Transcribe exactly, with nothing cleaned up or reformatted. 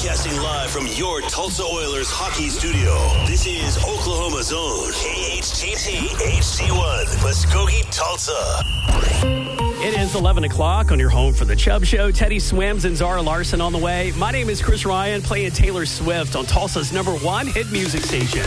Broadcasting live from your Tulsa Oilers hockey studio. This is Oklahoma's own K H T T H C one, Muskogee, Tulsa. It is eleven o'clock on your home for the Chubb Show. Teddy Swims and Zara Larson on the way. My name is Chris Ryan, playing Taylor Swift on Tulsa's number one hit music station.